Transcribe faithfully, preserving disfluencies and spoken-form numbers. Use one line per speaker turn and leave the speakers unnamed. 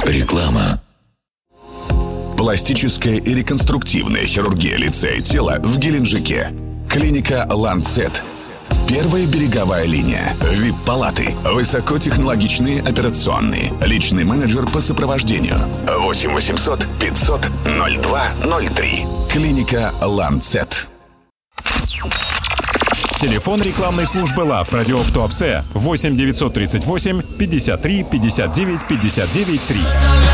Реклама.
Пластическая и реконструктивная хирургия лица и тела в Геленджике. Клиника «Ланцет». Первая береговая линия. ви ай пи-палаты. Высокотехнологичные операционные. Личный менеджер по сопровождению. восемь восемьсот пятьсот ноль два ноль три. Клиника «Ланцет».
Телефон рекламной службы ЛАВ «Радиоф Туапсе» восемь девятьсот тридцать восемь пятьдесят три пятьдесят девять пятьдесят девять три.